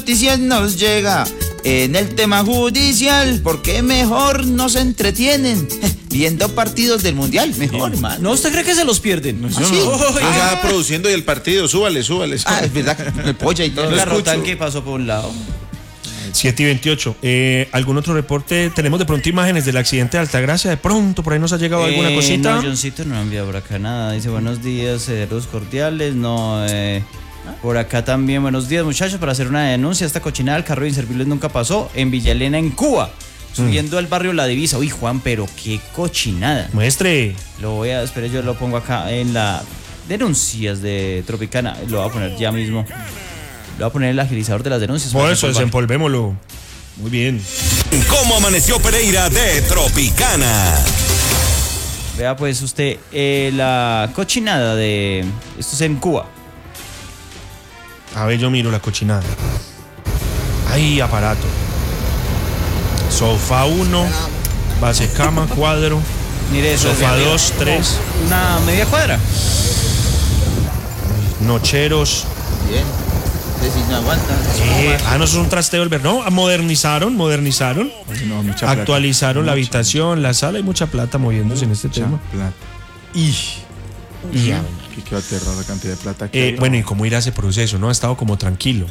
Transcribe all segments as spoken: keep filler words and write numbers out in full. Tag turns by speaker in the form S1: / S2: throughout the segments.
S1: Noticias nos llega en el tema judicial, porque mejor nos entretienen viendo partidos del mundial, mejor, man.
S2: ¿No usted cree que se los pierden?
S1: ¿Ah, sí?
S3: No está produciendo y el partido, súbale, súbale. súbale.
S1: Ah, es verdad, me polla y todo.
S2: El carro tanque pasó por un lado.
S4: siete y veintiocho. Eh, ¿Algún otro reporte? Tenemos de pronto imágenes del accidente de Altagracia. De pronto, por ahí nos ha llegado alguna
S2: eh,
S4: cosita.
S2: No, Johncito no envía por acá nada. Dice buenos días, eh, los cordiales. No, eh, por acá también buenos días, muchachos. Para hacer una denuncia, esta cochinada del carro de inservibles nunca pasó en Villa Elena, en Cuba. Subiendo mm. al barrio La Divisa. Uy, Juan, pero qué cochinada.
S4: Muestre.
S2: Lo voy a, espere, yo lo pongo acá en la denuncias de Tropicana. Lo voy a poner ya mismo. Le voy a poner el agilizador de las denuncias.
S4: Por eso, desempolvémoslo. Muy bien.
S5: ¿Cómo amaneció Pereira de Tropicana?
S2: Vea pues usted, eh, la cochinada de... Esto es en Cuba.
S4: A ver, yo miro la cochinada. Ay, aparato. Sofá uno, base cama, cuadro.
S2: Mire eso.
S4: Sofá dos, tres.
S2: Una media cuadra.
S4: Nocheros.
S1: Bien. Si no aguanta.
S4: Eh, ah, no, eso es un trasteo del ver. No, modernizaron, modernizaron.
S3: No, mucha
S4: actualizaron
S3: plata.
S4: la
S3: Mucha,
S4: habitación, la sala y mucha plata moviéndose en este
S3: mucha
S4: tema.
S3: Plata.
S4: Y, y
S3: Ya, que quedó aterrado la cantidad de plata que
S4: eh,
S3: hay.
S4: bueno, y cómo irá ese proceso, ¿no? Ha estado como tranquilo.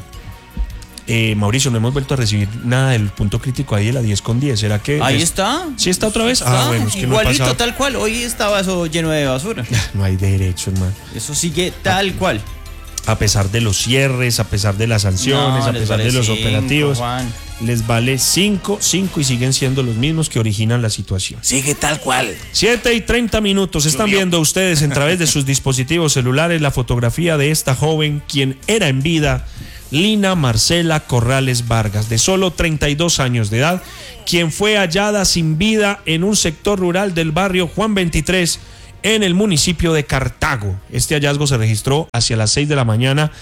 S4: Eh, Mauricio, no hemos vuelto a recibir nada del punto crítico ahí de la diez con diez. ¿Será que...?
S2: Ahí
S4: es...
S2: está.
S4: ¿Sí está otra vez?
S2: Está.
S4: Ah, bueno, es que
S2: igualito,
S4: no ha pasado.
S2: tal cual. Hoy estaba eso lleno de basura.
S4: No hay derecho, hermano.
S2: Eso sigue tal cual.
S4: A pesar de los cierres, a pesar de las sanciones,
S2: No,
S4: a
S2: les
S4: pesar
S2: vale
S4: de los
S2: cinco,
S4: operativos,
S2: Juan.
S4: les vale cinco, cinco y siguen siendo los mismos que originan la situación.
S1: Sigue tal cual.
S4: siete y treinta minutos. Están viendo ustedes en través de sus dispositivos celulares la fotografía de esta joven, quien era en vida Lina Marcela Corrales Vargas, de solo treinta y dos años de edad, quien fue hallada sin vida en un sector rural del barrio Juan veintitrés, en el municipio de Cartago. Este hallazgo se registró hacia las seis de la mañana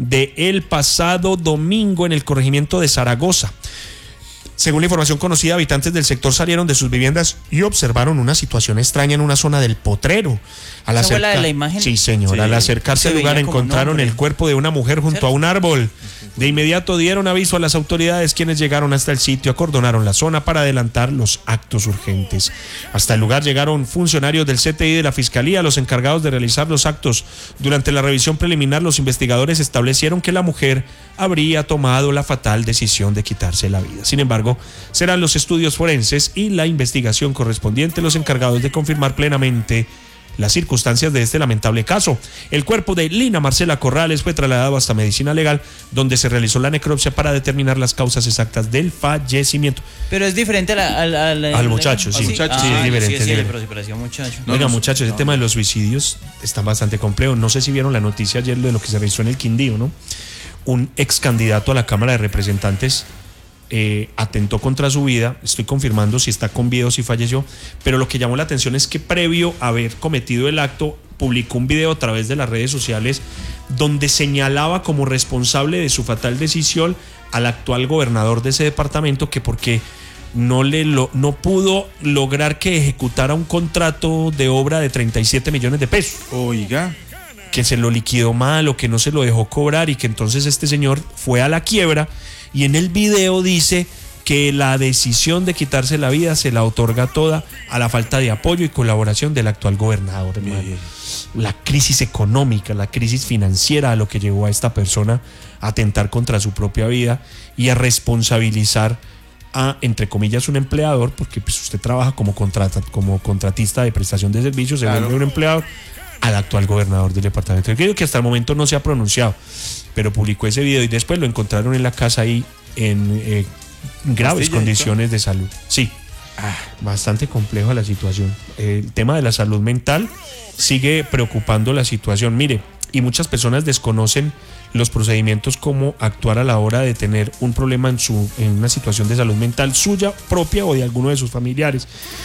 S4: del pasado domingo en el corregimiento de Zaragoza. Según la información conocida, habitantes del sector salieron de sus viviendas y observaron una situación extraña en una zona del Potrero. Al
S2: ¿Esa fue la
S4: acerca...
S2: de la imagen?
S4: Sí, señor.
S3: Sí.
S4: Al acercarse
S2: Se
S4: al lugar
S2: veía como
S4: encontraron
S2: nombre.
S4: el cuerpo de una mujer junto
S2: ¿Cierto?
S4: a un árbol. De inmediato dieron aviso a las autoridades, quienes llegaron hasta el sitio, acordonaron la zona para adelantar los actos urgentes. Hasta el lugar llegaron funcionarios del C T I de la Fiscalía, los encargados de realizar los actos. Durante la revisión preliminar, los investigadores establecieron que la mujer habría tomado la fatal decisión de quitarse la vida. Sin embargo, serán los estudios forenses y la investigación correspondiente los encargados de confirmar plenamente las circunstancias de este lamentable caso. El cuerpo de Lina Marcela Corrales fue trasladado hasta Medicina Legal, donde se realizó la necropsia para determinar las causas exactas del fallecimiento.
S2: Pero es diferente a la, al, al,
S4: Al muchacho, sí.
S2: ¿Ah,
S4: Muchacho, sí,
S2: Ah,
S4: es diferente,
S2: sí,
S4: es
S2: sí,
S4: diferente.
S2: pero sí parecía un muchacho.
S4: No, Oiga, muchachos, ese
S3: no.
S4: tema de los suicidios está bastante complejo. No sé si vieron la noticia ayer de lo que se registró en el Quindío, ¿no? Un ex candidato a la Cámara de Representantes eh, atentó contra su vida. Estoy confirmando si está con vida o si falleció, pero lo que llamó la atención es que previo a haber cometido el acto, publicó un video a través de las redes sociales donde señalaba como responsable de su fatal decisión al actual gobernador de ese departamento, que porque no, le lo, no pudo lograr que ejecutara un contrato de obra de treinta y siete millones de pesos.
S3: Oiga.
S4: Que se lo liquidó mal o que no se lo dejó cobrar, y que entonces este señor fue a la quiebra, y en el video dice que la decisión de quitarse la vida se la otorga toda a la falta de apoyo y colaboración del actual gobernador, hermano. La crisis económica, la crisis financiera a lo que llevó a esta persona a atentar contra su propia vida y a responsabilizar a, entre comillas, un empleador, porque pues usted trabaja como, contrata, como contratista de prestación de servicios, se
S3: Claro.
S4: vuelve un empleador, al actual gobernador del departamento. Yo creo que hasta el momento no se ha pronunciado, pero publicó ese video y después lo encontraron en la casa ahí en eh, graves
S3: Pastilla,
S4: condiciones de salud. Sí,
S3: Ah,
S4: bastante compleja la situación. El tema de la salud mental sigue preocupando la situación. Mire, y muchas personas desconocen los procedimientos, cómo actuar a la hora de tener un problema en, su, en una situación de salud mental suya propia o de alguno de sus familiares.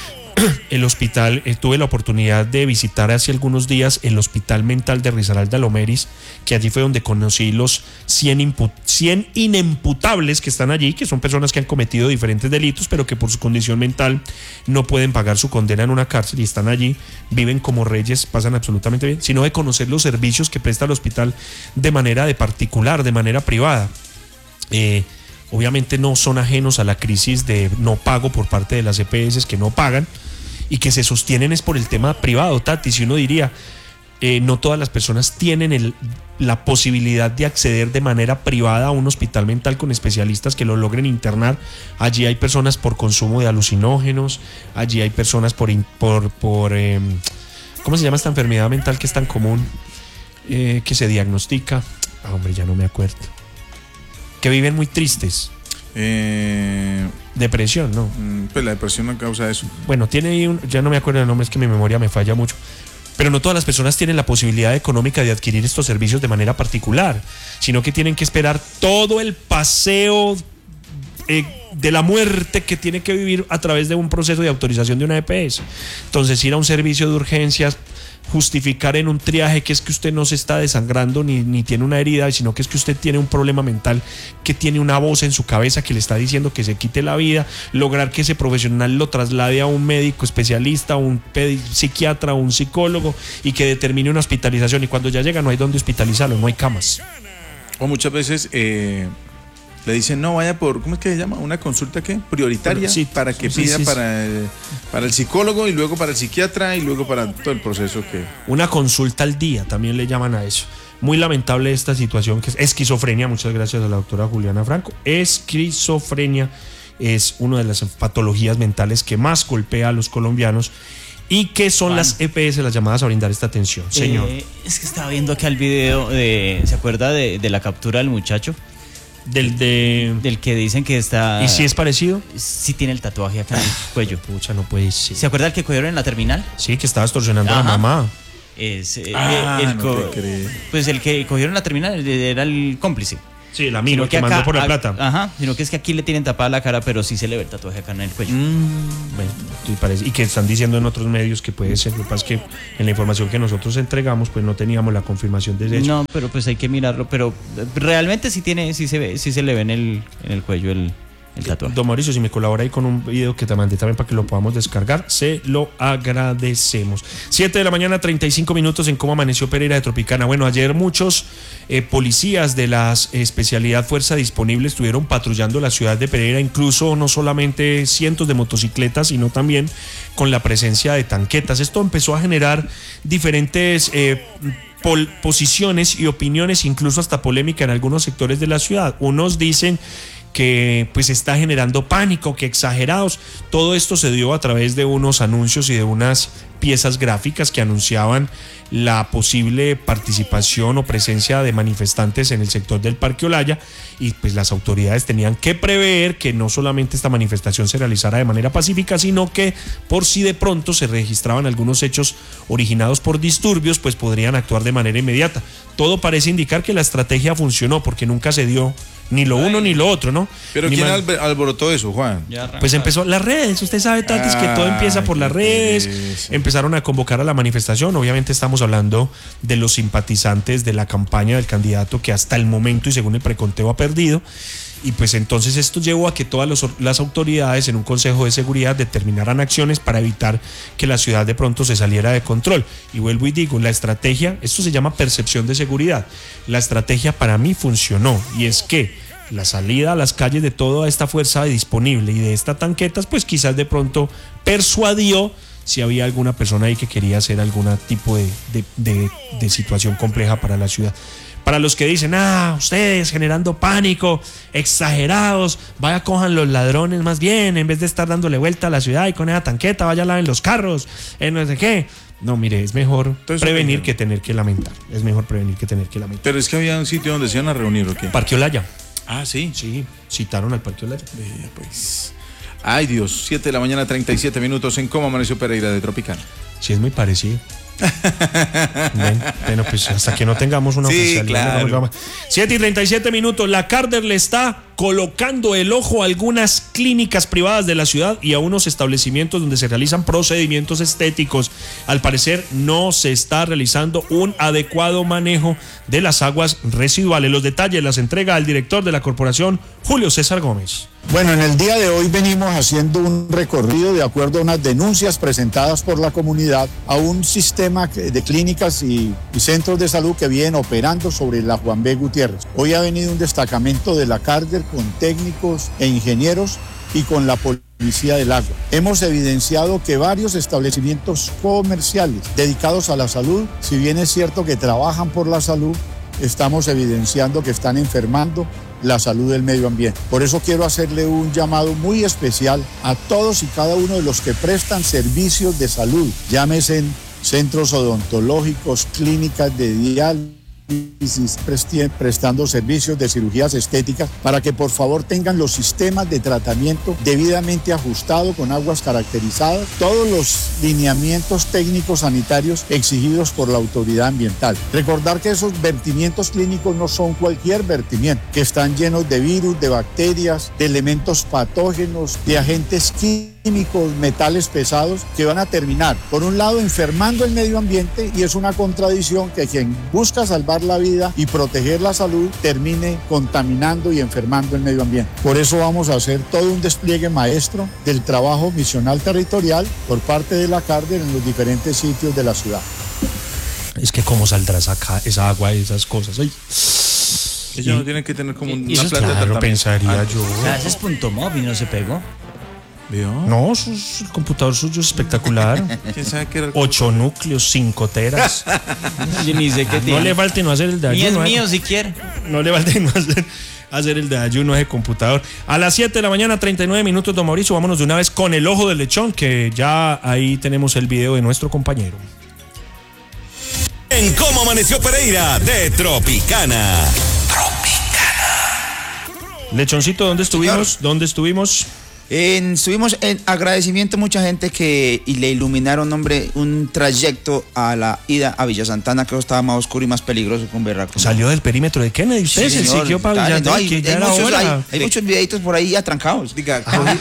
S4: El hospital, eh, tuve la oportunidad de visitar hace algunos días el Hospital Mental de Risaralda Lomeris, que allí fue donde conocí los cien, impu- cien inimputables que están allí, que son personas que han cometido diferentes delitos, pero que por su condición mental no pueden pagar su condena en una cárcel y están allí, viven como reyes, pasan absolutamente bien, sino de conocer los servicios que presta el hospital de manera de particular, de manera privada. eh, obviamente no son ajenos a la crisis de no pago por parte de las E P S que no pagan y que se sostienen es por el tema privado, Tati. Si uno diría, eh, no todas las personas tienen el, la posibilidad de acceder de manera privada a un hospital mental con especialistas que lo logren internar. Allí hay personas por consumo de alucinógenos, allí hay personas por, por, por eh, ¿cómo se llama esta enfermedad mental que es tan común, eh, que se diagnostica? Ah, hombre, ya no me acuerdo. Que viven muy tristes.
S3: Eh,
S4: Depresión, ¿no?
S3: Pues la depresión no causa eso.
S4: Bueno, tiene ahí un, ya no me acuerdo el nombre, es que mi memoria me falla mucho. Pero no todas las personas tienen la posibilidad económica de adquirir estos servicios de manera particular, sino que tienen que esperar todo el paseo eh, de la muerte que tiene que vivir a través de un proceso de autorización de una E P S. Entonces, ir a un servicio de urgencias, justificar en un triaje que es que usted no se está desangrando ni, ni tiene una herida, sino que es que usted tiene un problema mental, que tiene una voz en su cabeza que le está diciendo que se quite la vida, lograr que ese profesional lo traslade a un médico especialista, a un pedi- psiquiatra, a un psicólogo y que determine una hospitalización, y cuando ya llega no hay dónde hospitalizarlo, no hay camas.
S3: O muchas veces eh, le dicen, no, vaya por, ¿cómo es que se llama? Una consulta, ¿qué? Prioritaria,
S4: Sí,
S3: para que
S4: sí,
S3: pida
S4: sí, sí.
S3: para, el, para el psicólogo y luego para el psiquiatra y luego para todo el proceso que...
S4: Una consulta al día, también le llaman a eso. Muy lamentable esta situación que es esquizofrenia. Muchas gracias a la doctora Juliana Franco. Esquizofrenia es una de las patologías mentales que más golpea a los colombianos y que son
S2: Juan.
S4: las E P S las llamadas a brindar esta atención. Señor,
S2: Eh, es que estaba viendo acá el video de, ¿se acuerda de, de la captura del muchacho?
S4: del de...
S2: Del que dicen que está...
S4: ¿Y si es parecido?
S2: Sí tiene el tatuaje acá en el cuello.
S4: Pucha, no puede ser.
S2: ¿Se acuerda el que cogieron en la terminal?
S4: Sí, que estaba extorsionando a
S2: Ajá.
S4: la mamá.
S2: Es, eh,
S3: Ah,
S2: el
S3: no
S2: co-
S3: te creo.
S2: pues el que cogieron en la terminal era el cómplice.
S4: Sí, el amigo
S2: Sino
S4: que
S2: acá-
S4: mandó por la
S2: a-
S4: plata.
S2: Ajá, sino que es que aquí le tienen tapada la cara, pero sí se le ve el tatuaje acá en el cuello.
S4: Bueno, y, parece, y que están diciendo en otros medios que puede ser. Lo que pasa es que en la información que nosotros entregamos, pues no teníamos la confirmación de eso.
S2: No, pero pues hay que mirarlo, pero eh, realmente sí tiene, sí se ve, sí se le ve en el, en el cuello el, el tatuaje.
S4: Don Mauricio, si me colabora ahí con un video que te mandé también para que lo podamos descargar, se lo agradecemos. siete de la mañana, treinta y cinco minutos en cómo amaneció Pereira de Tropicana. Bueno, ayer muchos eh, policías de la especialidad Fuerza Disponible estuvieron patrullando la ciudad de Pereira, incluso no solamente cientos de motocicletas, sino también con la presencia de tanquetas. Esto empezó a generar diferentes eh, pol- posiciones y opiniones, incluso hasta polémica en algunos sectores de la ciudad. Unos dicen que pues está generando pánico, que exagerados. Todo esto se dio a través de unos anuncios y de unas piezas gráficas que anunciaban la posible participación o presencia de manifestantes en el sector del Parque Olaya, y pues las autoridades tenían que prever que no solamente esta manifestación se realizara de manera pacífica, sino que por si de pronto se registraban algunos hechos originados por disturbios, pues podrían actuar de manera inmediata. Todo parece indicar que la estrategia funcionó, porque nunca se dio ni lo uno ni lo otro, ¿no?
S3: Pero
S4: Ni
S3: ¿quién
S4: man-
S3: albe- alborotó eso, Juan?
S4: Pues empezó las redes, usted sabe, Tatis, que todo empieza por las
S3: Ay, qué
S4: redes.
S3: pereza.
S4: Empezaron a convocar a la manifestación. Obviamente estamos hablando de los simpatizantes de la campaña del candidato que hasta el momento y según el preconteo ha perdido. Y pues entonces esto llevó a que todas los- las autoridades en un consejo de seguridad determinaran acciones para evitar que la ciudad de pronto se saliera de control. Y vuelvo y digo, la estrategia, esto se llama percepción de seguridad. La estrategia para mí funcionó, y es que la salida a las calles de toda esta fuerza disponible y de estas tanquetas, pues quizás de pronto persuadió si había alguna persona ahí que quería hacer algún tipo de, de, de, de situación compleja para la ciudad. Para los que dicen, ah, ustedes generando pánico, exagerados, vaya, cojan los ladrones más bien, en vez de estar dándole vuelta a la ciudad y con esa tanqueta, vaya, laven los carros, eh, no sé qué. No, mire, es mejor
S3: Entonces,
S4: prevenir
S3: ¿qué?
S4: que tener que lamentar. Es mejor prevenir que tener que lamentar.
S3: Pero es que había un sitio donde se iban a reunir, ¿o qué?
S4: Parque Olaya.
S3: Ah, sí.
S4: Sí, citaron al Parque Olaya.
S3: Vea, pues. Ay, Dios, siete de la mañana, treinta y siete minutos en cómo amaneció Pereira de Tropicana.
S4: Sí, es muy parecido. Ven, bueno, pues hasta que no tengamos una
S3: Sí,
S4: oficialidad.
S3: claro.
S4: siete y treinta y siete minutos. La Carter le está colocando el ojo a algunas clínicas privadas de la ciudad y a unos establecimientos donde se realizan procedimientos estéticos. Al parecer no se está realizando un adecuado manejo de las aguas residuales. Los detalles las entrega el director de la corporación, Julio César Gómez.
S6: Bueno, en el día de hoy venimos haciendo un recorrido de acuerdo a unas denuncias presentadas por la comunidad a un sistema de clínicas y, y centros de salud que vienen operando sobre la Juan B. Gutiérrez. Hoy ha venido un destacamento de la Carder con técnicos e ingenieros y con la Policía del Agua. Hemos evidenciado que varios establecimientos comerciales dedicados a la salud, si bien es cierto que trabajan por la salud, estamos evidenciando que están enfermando la salud del medio ambiente. Por eso quiero hacerle un llamado muy especial a todos y cada uno de los que prestan servicios de salud, llámese en centros odontológicos, clínicas de diálisis, prestando servicios de cirugías estéticas, para que por favor tengan los sistemas de tratamiento debidamente ajustados con aguas caracterizadas, todos los lineamientos técnicos sanitarios exigidos por la autoridad ambiental. Recordar que esos vertimientos clínicos no son cualquier vertimiento, que están llenos de virus, de bacterias, de elementos patógenos, de agentes químicos, metales pesados, que van a terminar, por un lado, enfermando el medio ambiente, y es una contradicción que quien busca salvar la vida y proteger la salud termine contaminando y enfermando el medio ambiente. Por eso vamos a hacer todo un despliegue maestro del trabajo misional territorial por parte de la Carder en los diferentes sitios de la ciudad.
S4: Es que cómo saldrá esa, esa agua y esas cosas. Ay.
S3: Ella no tiene que tener como una
S2: eso
S3: planta de
S4: Claro,
S3: tratamiento.
S4: pensaría yo.
S2: O sea, ese es punto móvil, no se pegó.
S3: ¿Vio?
S4: No, su- su- el computador suyo es espectacular.
S3: ¿Quién sabe qué era el
S4: Ocho núcleos, cinco teras.
S2: Yo ni sé qué
S4: No
S2: tiene.
S4: le falte no hacer el de
S2: Ni es
S4: ayuno. ¿eh?
S2: mío si quiere.
S4: No le falte no hacer, hacer el de ayuno a ese computador. A las siete de la mañana, treinta y nueve minutos, don Mauricio. Vámonos de una vez con el ojo del lechón, que ya ahí tenemos el video de nuestro compañero.
S5: En Cómo Amaneció Pereira de Tropicana.
S4: Lechoncito, ¿dónde estuvimos? ¿Dónde estuvimos?
S1: En, estuvimos en agradecimiento a mucha gente que y le iluminaron, hombre, un trayecto a la ida a Villa Santana, que estaba más oscuro y más peligroso con berraco.
S4: Salió del perímetro de Kennedy. Usted
S1: Sí,
S4: se
S1: señor.
S4: siguió para
S1: Dale,
S4: Villandel,
S1: no, hay,
S4: que ya
S1: hay
S4: era
S1: muchos,
S4: hora.
S1: hay, hay muchos videitos por ahí atrancados.
S3: Diga,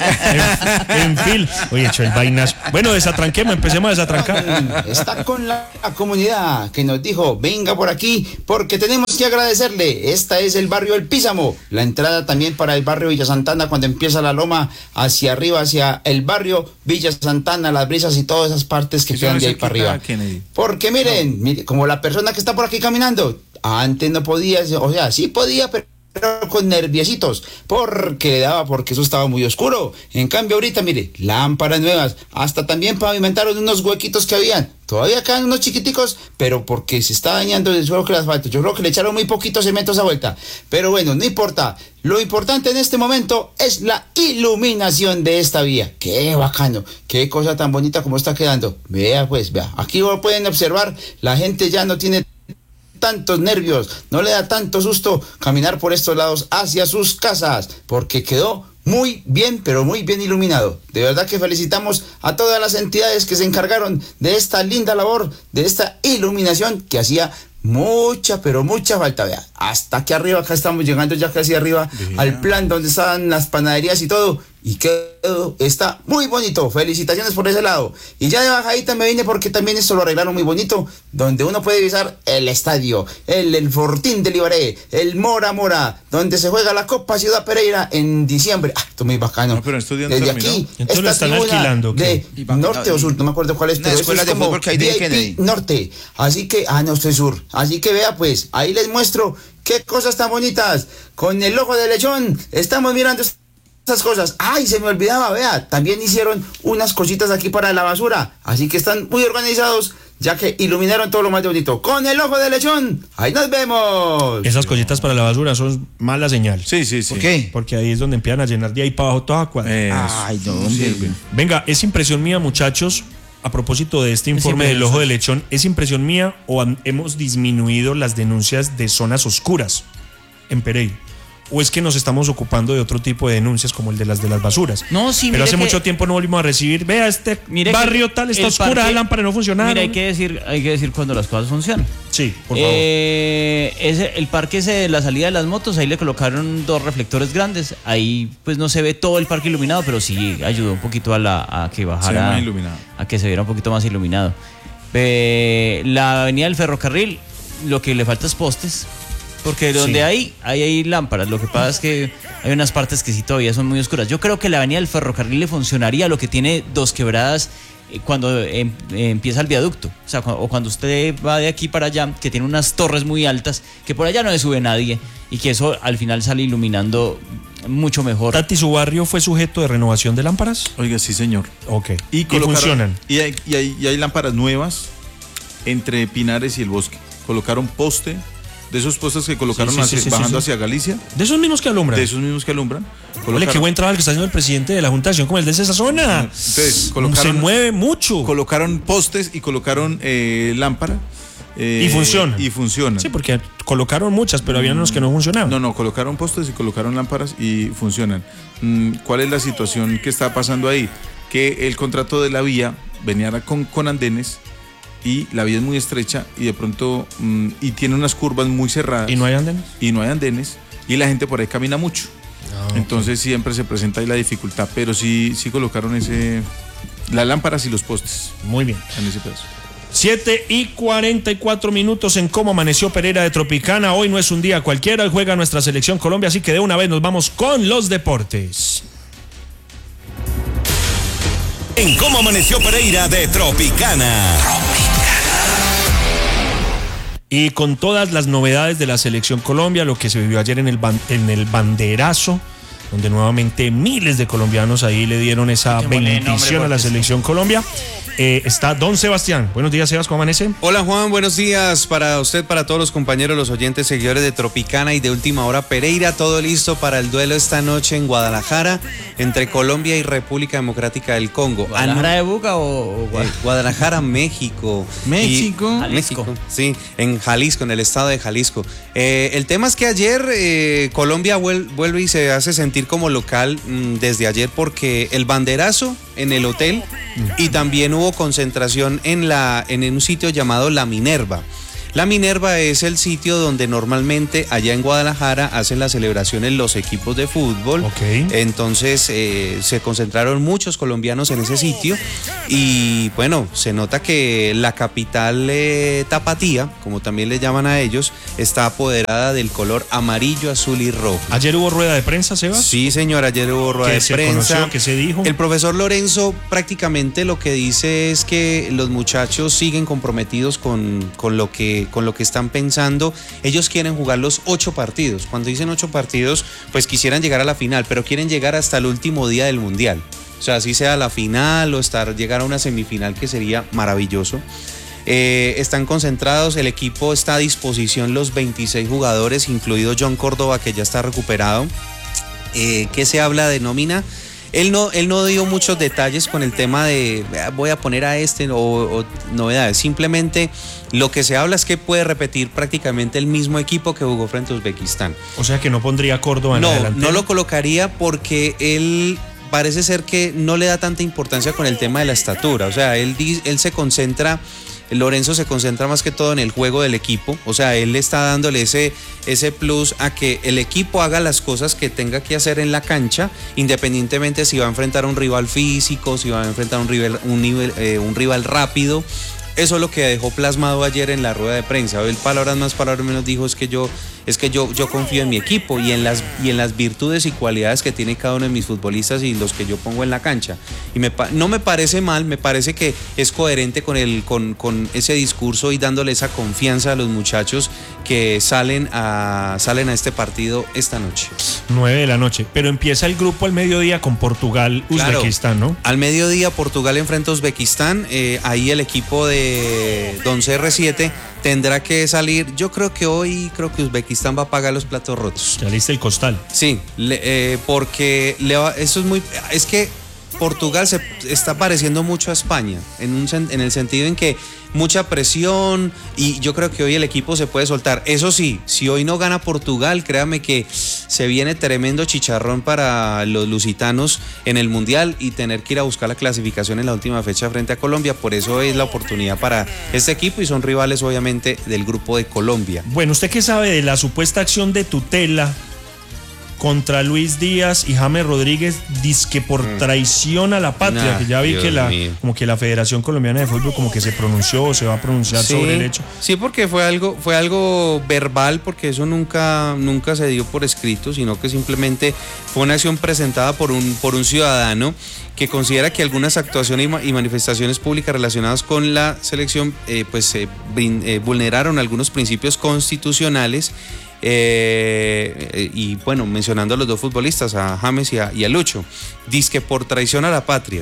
S4: en, en fil. Oye, hecho el vainas. Bueno, desatranquemos, empecemos a desatrancar.
S7: Está con la comunidad que nos dijo, venga por aquí porque tenemos que agradecerle. Esta es el barrio El Písamo, la entrada también para el barrio Villa Santana cuando empieza la loma hacia arriba, hacia el barrio Villa Santana, Las Brisas y todas esas partes que
S3: Eso
S7: quedan
S3: no
S7: de
S3: se
S7: ahí para
S3: quita,
S7: arriba.
S3: Kennedy.
S7: Porque miren, mire, como la persona que está por aquí caminando, antes no podía, o sea, sí podía, pero con nerviositos, porque le daba, porque eso estaba muy oscuro. En cambio ahorita, mire, lámparas nuevas, hasta también pavimentaron unos huequitos que habían. Todavía quedan unos chiquiticos, pero porque se está dañando el suelo que el asfalto. Yo creo que le echaron muy poquito cemento a esa vuelta. Pero bueno, no importa. Lo importante en este momento es la iluminación de esta vía. Qué bacano, qué cosa tan bonita como está quedando. Vea pues, vea. Aquí lo pueden observar, la gente ya no tiene tantos nervios, no le da tanto susto caminar por estos lados hacia sus casas, porque quedó muy bien, pero muy bien iluminado. De verdad que felicitamos a todas las entidades que se encargaron de esta linda labor, de esta iluminación que hacía mucha, pero mucha falta. Vea, hasta aquí arriba, acá estamos llegando ya casi arriba
S3: Bien.
S7: al plan donde estaban las panaderías y todo, y quedó, está muy bonito. Felicitaciones por ese lado. Y ya de bajadita me vine porque también esto lo arreglaron muy bonito, donde uno puede visitar el estadio, el, el Fortín de Ibaré, el Mora Mora, donde se juega la Copa Ciudad Pereira en diciembre. Ah, esto es muy bacano.
S3: No, pero estos días no
S7: Desde
S3: terminó.
S7: aquí,
S4: Entonces lo
S7: esta
S4: están
S7: tribuna
S4: alquilando, ¿qué?
S7: de norte o sur, no me acuerdo cuál es,
S1: Una
S7: pero eso
S1: escuela
S7: es
S1: de
S7: como
S1: fútbol que hay de
S7: V I P
S1: Kennedy.
S7: Norte. Así que, ah, no, estoy sur. Así que vea pues, ahí les muestro qué cosas tan bonitas. Con el ojo de lechón estamos mirando esas cosas. Ay, se me olvidaba, vea, también hicieron unas cositas aquí para la basura. Así que están muy organizados, ya que iluminaron todo lo más bonito. Con el ojo de lechón, ahí nos vemos.
S4: Esas cositas para la basura son mala señal.
S3: Sí, sí, sí.
S1: ¿Por qué?
S4: Porque ahí es donde empiezan a llenar de ahí para abajo toda agua.
S3: Eso,
S1: Ay, no,
S3: no
S1: hombre.
S3: sirve.
S4: Venga, es impresión mía, muchachos, a propósito de este informe del ojo de lechón, ¿es impresión mía o han- hemos disminuido las denuncias de zonas oscuras en Pereira? o es que nos estamos ocupando de otro tipo de denuncias como el de las de las basuras?
S2: No, sí,
S4: pero
S2: mire
S4: hace
S2: que-
S4: mucho tiempo no volvimos a recibir, vea, este
S2: Mire
S4: barrio
S2: que
S4: tal está
S2: el
S4: oscura,
S2: parque-
S4: la lámpara no funciona.
S2: Mira, hay que decir, hay que decir cuando las cosas funcionan.
S4: Sí, por favor.
S2: Eh, ese, el parque ese de la salida de las motos, ahí le colocaron dos reflectores grandes. Ahí pues no se ve todo el parque iluminado, pero sí ayudó un poquito a, la, a que
S3: Se ve
S2: bajara,
S3: más iluminado.
S2: a que se viera un poquito más iluminado. Eh, la avenida del ferrocarril, lo que le falta es postes. Porque donde
S4: Sí.
S2: hay, hay, hay lámparas. Lo que pasa es que hay unas partes que sí todavía son muy oscuras. Yo creo que la avenida del ferrocarril le funcionaría lo que tiene dos quebradas eh, cuando em- eh, empieza el viaducto. O sea, cu- o cuando usted va de aquí para allá, que tiene unas torres muy altas, que por allá no le sube nadie y que eso al final sale iluminando mucho mejor.
S4: Tati, ¿su barrio fue sujeto de renovación de lámparas?
S3: Oiga, sí, señor.
S4: Ok.
S3: Y,
S4: Y
S3: colocaron-
S4: funcionan.
S3: Y hay, y hay- y hay lámparas nuevas entre Pinares y el Bosque. Colocaron poste, de esos postes que colocaron
S4: Sí, sí,
S3: hacia-
S4: sí, sí,
S3: bajando
S4: sí, sí.
S3: hacia Galicia,
S4: De esos mismos que alumbran.
S3: de esos mismos que alumbran.
S4: Ole,
S3: Colocaron-
S4: qué buen trabajo el que está haciendo el presidente de la Junta de Acción como el de esa zona.
S3: Entonces, colocaron,
S4: Se mueve mucho.
S3: colocaron postes y colocaron eh, lámpara. eh,
S4: Y funcionan.
S3: Y funcionan.
S4: Sí, porque colocaron muchas, pero había unos que no funcionaban.
S3: No, no, colocaron postes y colocaron lámparas y funcionan. Mm, ¿Cuál es la situación que está pasando ahí? Que el contrato de la vía venía con, con andenes y la vía es muy estrecha y de pronto mm, y tiene unas curvas muy cerradas.
S4: ¿Y no hay andenes?
S3: Y no hay andenes y la gente por ahí camina mucho. Entonces siempre se presenta ahí la dificultad, pero sí, sí colocaron ese las lámparas y los postes
S4: Muy bien.
S3: en ese pedazo.
S4: siete y cuarenta y cuatro minutos en cómo amaneció Pereira de Tropicana. Hoy no es un día cualquiera, hoy juega nuestra selección Colombia, así que de una vez nos vamos con los deportes.
S5: En cómo amaneció Pereira de Tropicana.
S4: Y con todas las novedades de la selección Colombia, lo que se vivió ayer en el, ban- en el banderazo, donde nuevamente miles de colombianos ahí le dieron esa
S2: Qué moleno,
S4: bendición
S2: hombre,
S4: a la
S2: porque-
S4: selección Colombia. Eh, está don Sebastián. Buenos días, Sebas, ¿cómo amanece?
S8: Hola Juan, buenos días para usted, para todos los compañeros, los oyentes, seguidores de Tropicana y de Última Hora Pereira. Todo listo para el duelo esta noche en Guadalajara entre Colombia y República Democrática del Congo.
S2: ¿Guadalajara de Buga o, o Gua-
S8: Eh, Guadalajara, México.
S3: México.
S8: Y- México, sí, en Jalisco, en el estado de Jalisco. Eh, el tema es que ayer eh, Colombia vuel- vuelve y se hace sentir como local mm, desde ayer porque el banderazo en el hotel y también hubo concentración en, la, en un sitio llamado La Minerva. La Minerva es el sitio donde normalmente allá en Guadalajara hacen las celebraciones los equipos de fútbol.
S4: Ok.
S8: Entonces eh, se concentraron muchos colombianos en ese sitio y bueno, se nota que la capital eh, tapatía, como también le llaman a ellos, está apoderada del color amarillo, azul y rojo.
S4: Ayer hubo rueda de prensa, Sebas.
S8: Sí, señor, ayer hubo rueda
S4: ¿Qué
S8: de
S4: se
S8: prensa.
S4: conoció? ¿Qué se dijo?
S8: El profesor Lorenzo prácticamente lo que dice es que los muchachos siguen comprometidos con, con, lo que, con lo que están pensando. Ellos quieren jugar los ocho partidos. Cuando dicen ocho partidos, pues quisieran llegar a la final, pero quieren llegar hasta el último día del Mundial. O sea, así sea la final o estar, llegar a una semifinal, que sería maravilloso. Eh, están concentrados, el equipo está a disposición, los veintiséis jugadores, incluido John Córdoba, que ya está recuperado. Eh, ¿Qué se habla de nómina? Él no, él no dio muchos detalles con el tema de "Vea, voy a poner a este o, o novedades. Simplemente lo que se habla es que puede repetir prácticamente el mismo equipo que jugó frente a Uzbekistán.
S4: O sea que no pondría Córdoba en
S8: No,
S4: la delantera.
S8: no lo colocaría porque él parece ser que no le da tanta importancia con el tema de la estatura. O sea, él, di- él se concentra, Lorenzo se concentra más que todo en el juego del equipo. O sea, él está dándole ese, ese plus a que el equipo haga las cosas que tenga que hacer en la cancha, independientemente si va a enfrentar a un rival físico, si va a enfrentar a un rival, un nivel, eh, un rival rápido. Eso es lo que dejó plasmado ayer en la rueda de prensa. Él, palabras más, palabras menos, dijo es que yo, es que yo, yo confío en mi equipo y en las, y en las virtudes y cualidades que tiene cada uno de mis futbolistas y los que yo pongo en la cancha. Y me, pa- no me parece mal, me parece que es coherente con, el, con, con ese discurso y dándole esa confianza a los muchachos que salen a, salen a este partido esta noche.
S4: nueve de la noche. Pero empieza el grupo al mediodía con Portugal,
S8: Claro.
S4: Uzbekistán, ¿no?
S8: Al mediodía Portugal enfrenta a Uzbekistán, eh, ahí el equipo de Don C R siete tendrá que salir. Yo creo que hoy creo que Uzbekistán va a pagar los platos rotos.
S4: Ya lista el costal.
S8: Sí, le- eh, porque le va- eso es muy, es que Portugal se está pareciendo mucho a España, en, un, en el sentido en que mucha presión y yo creo que hoy el equipo se puede soltar. Eso sí, si hoy no gana Portugal, créame que se viene tremendo chicharrón para los lusitanos en el Mundial y tener que ir a buscar la clasificación en la última fecha frente a Colombia. Por eso es la oportunidad para este equipo y son rivales obviamente del grupo de Colombia.
S4: Bueno, ¿usted qué sabe de la supuesta acción de tutela contra Luis Díaz y James Rodríguez, dizque por traición a la patria?
S8: Nah,
S4: que ya vi
S8: Dios
S4: que la
S8: mío.
S4: como que la Federación Colombiana de Fútbol como que se pronunció o se va a pronunciar
S8: Sí,
S4: sobre el hecho.
S8: Sí, porque fue algo, fue algo verbal, porque eso nunca, nunca se dio por escrito, sino que simplemente fue una acción presentada por un, por un ciudadano que considera que algunas actuaciones y, ma- y manifestaciones públicas relacionadas con la selección eh, pues eh, brin- eh, vulneraron algunos principios constitucionales. Eh, y bueno, mencionando a los dos futbolistas, a James y a, y a Lucho, dizque por traición a la patria.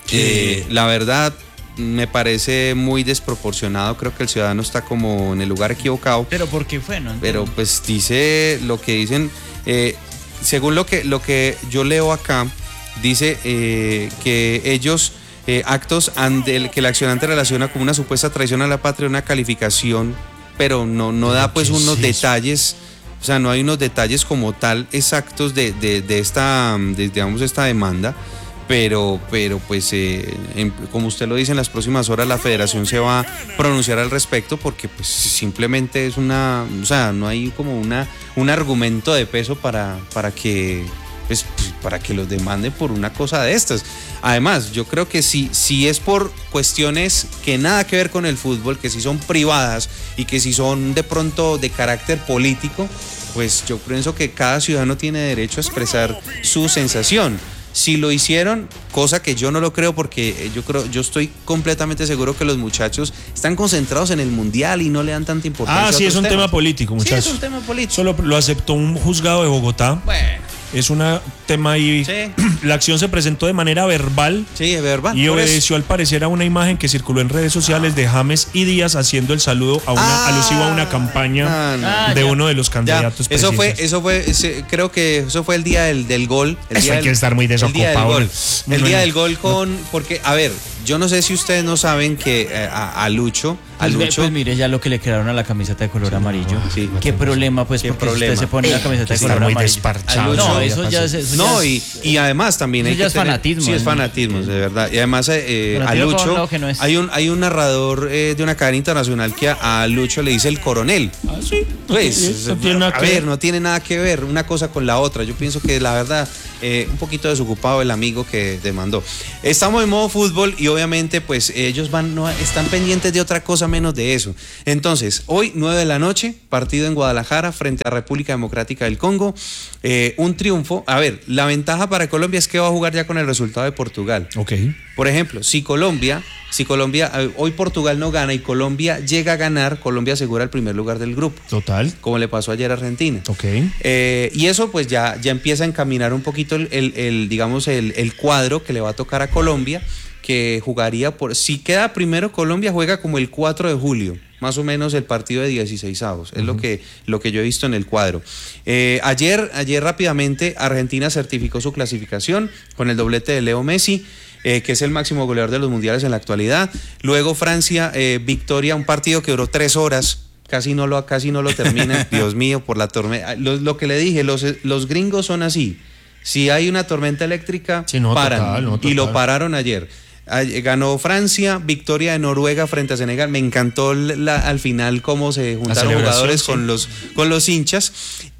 S8: Eh, la verdad me parece muy desproporcionado, creo que el ciudadano está como en el lugar equivocado.
S2: Pero ¿por qué fue? No
S8: Pero pues dice lo que dicen, eh, según lo que, lo que yo leo acá, dice eh, que ellos, eh, actos ante, que el accionante relaciona como una supuesta traición a la patria, una calificación, pero no, no da pues
S4: ¿qué es
S8: unos
S4: eso?
S8: detalles, o sea, no hay unos detalles como tal exactos de, de, de esta, de, digamos, esta demanda. Pero, pero pues, eh, en, como usted lo dice, en las próximas horas la federación se va a pronunciar al respecto porque pues simplemente es una, o sea, no hay como una, un argumento de peso para, para que, pues, para que los demanden por una cosa de estas. Además, yo creo que si, si es por cuestiones que nada que ver con el fútbol, que si son privadas y que si son de pronto de carácter político, pues yo pienso que cada ciudadano tiene derecho a expresar su sensación. Si lo hicieron, cosa que yo no lo creo porque yo creo, yo estoy completamente seguro que los muchachos están concentrados en el mundial y no le dan tanta importancia.
S4: Ah,
S8: a
S4: sí, es
S8: otros
S4: un
S8: temas.
S4: tema político, muchachos.
S8: Sí, es un tema político.
S4: Solo lo aceptó un juzgado de Bogotá.
S8: Bueno,
S4: Es un tema ahí.
S8: Sí.
S4: La acción se presentó de manera verbal
S8: sí, es verdad.
S4: y
S8: Por eso-
S4: obedeció al parecer a una imagen que circuló en redes sociales de James y Díaz haciendo el saludo a una
S8: Ah.
S4: alusivo a una campaña
S8: Ah, no.
S2: Ah,
S4: de
S2: ya.
S4: uno de los
S8: Ya,
S4: candidatos
S8: eso fue,
S4: presidenciales.
S8: eso fue, ese- creo que eso fue el día del, del gol. El
S4: Eso
S8: día
S4: hay
S8: del-
S4: que estar muy
S8: El día del
S4: desocupado.
S8: gol.
S4: No,
S8: El
S4: no,
S8: día
S4: no.
S8: del gol con, porque, a ver, yo no sé si ustedes no saben que eh, a, a Lucho, a
S2: Pues, ve-
S8: Lucho,
S2: pues mire ya lo que le crearon a la camiseta de color amarillo.
S8: sí.
S2: ¿Qué problema, pues,
S8: ¿Qué
S2: porque
S8: problema?
S2: usted se pone la camiseta de
S4: Está
S2: color
S4: muy
S2: amarillo?
S4: desparchado.
S2: No,
S8: Lucho,
S2: eso
S4: ya
S2: ya
S4: pasó.
S2: es... eso
S8: no,
S2: ya
S8: y,
S2: es-
S8: y además también
S2: Eso
S8: hay
S2: ya
S8: que
S2: es
S8: tener-
S2: fanatismo,
S8: Sí, es
S2: ¿eh?
S8: fanatismo, de verdad. Y además eh, eh, a
S2: Fanatismo por un
S8: Lucho
S2: lado que no es.
S8: hay un hay un narrador eh, de una cadena internacional que a, a Lucho le dice el coronel.
S4: Ah, sí.
S8: Pues,
S4: Eso tiene nada
S8: a
S4: que
S8: ver,
S4: ver.
S8: no tiene nada que ver una cosa con la otra. Yo pienso que la verdad, eh, un poquito desocupado el amigo que demandó. Estamos en modo fútbol y obviamente pues ellos van, no, están pendientes de otra cosa menos de eso. Entonces, hoy, nueve de la noche, partido en Guadalajara frente a República Democrática del Congo. Eh, un triunfo. A ver, la ventaja para Colombia es que va a jugar ya con el resultado de Portugal.
S4: Ok.
S8: Por ejemplo, si Colombia, si Colombia, eh, hoy Portugal no gana y Colombia llega a ganar, Colombia asegura el primer lugar del grupo,
S4: Total.
S8: como le pasó ayer a Argentina.
S4: Ok.
S8: Eh, y eso pues ya, ya empieza a encaminar un poquito el, el- el, digamos, el, el cuadro que le va a tocar a Colombia, que jugaría por, si queda primero Colombia juega como el cuatro de julio, más o menos el partido de dieciseisavos, es lo que, lo que yo he visto en el cuadro. Eh, ayer, ayer rápidamente Argentina certificó su clasificación con el doblete de Leo Messi, eh, que es el máximo goleador de los mundiales en la actualidad. Luego Francia, eh, victoria, un partido que duró tres horas. Casi no lo, casi no lo terminan, Dios mío, por la tormenta. Lo, lo que le dije, los, los gringos son así. Si hay una tormenta eléctrica,
S4: Sí, no,
S8: paran.
S4: total, no,
S8: Y lo
S4: total.
S8: pararon ayer. Ay- Ganó Francia, victoria de Noruega frente a Senegal. Me encantó la- al final cómo se juntaron
S4: celebración,
S8: jugadores
S4: sí.
S8: con los, con los hinchas.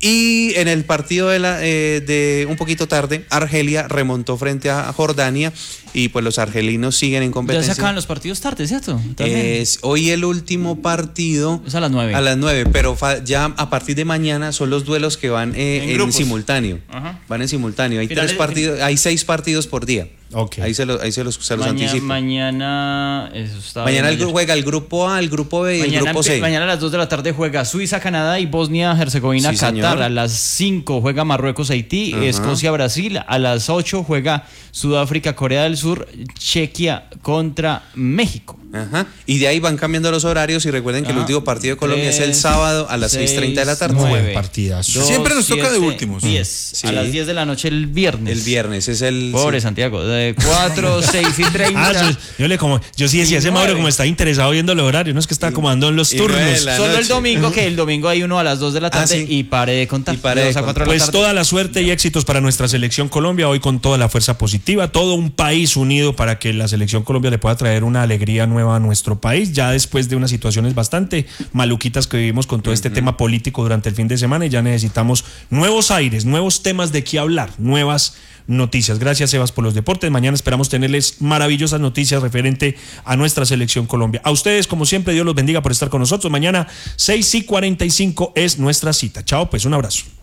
S8: Y en el partido de, la, eh, de un poquito tarde, Argelia remontó frente a Jordania y pues los argelinos siguen en
S2: Ya
S8: competencia.
S2: se acaban los partidos tarde, ¿cierto? También.
S8: Es hoy el último partido.
S2: Es a las nueve.
S8: A las nueve, pero fa- ya a partir de mañana son los duelos que van eh,
S2: En
S8: en,
S2: grupos.
S8: simultáneo.
S2: Ajá.
S8: Van en simultáneo. Hay
S2: Finales-
S8: tres partidos, hay seis partidos por día.
S4: Ok.
S8: Ahí se los, ahí se los, se los
S2: Maña-
S8: anticipo.
S2: mañana. Eso está
S8: Mañana el
S2: bien,
S8: gru- juega el grupo A, el grupo B y el
S2: Mañana,
S8: grupo
S2: empe-
S8: C.
S2: mañana a las dos de la tarde juega Suiza, Canadá y Bosnia-Herzegovina,
S8: Sí,
S2: Qatar.
S8: señor.
S2: A las cinco juega Marruecos, Haití,
S8: Ajá.
S2: Escocia, Brasil. A las ocho juega Sudáfrica, Corea del Sur, Chequia contra México.
S8: Ajá. Y de ahí van cambiando los horarios y recuerden que ah, el último partido de Colombia es el sábado a las seis treinta de la tarde.
S4: Nueve partidas.
S3: dos, Siempre nos toca siete, de últimos.
S2: diez.
S8: Sí.
S2: A las diez de la noche el viernes.
S8: El viernes es el...
S2: Pobre sí. Santiago. De cuatro, seis y treinta.
S4: Ah, yo, yo, le como, yo sí decía, ese Mauro como está interesado viendo el horario, no es que está acomodando en los turnos.
S2: Solo noche. El domingo, que el domingo hay uno a las dos de la tarde ah, sí. y pare de contar. Y pare de contar.
S4: cuatro de pues toda la suerte y éxitos para nuestra selección Colombia, hoy con toda la fuerza positiva, todo un país unido para que la selección Colombia le pueda traer una alegría nueva a nuestro país, ya después de unas situaciones bastante maluquitas que vivimos con todo uh-huh. este tema político durante el fin de semana, y ya necesitamos nuevos aires, nuevos temas de qué hablar, nuevas noticias. Gracias, Sebas, por los deportes. Mañana esperamos tenerles maravillosas noticias referente a nuestra selección Colombia. A ustedes, como siempre, Dios los bendiga por estar con nosotros. Mañana seis y cuarenta y cinco es nuestra cita. Chao, pues un abrazo.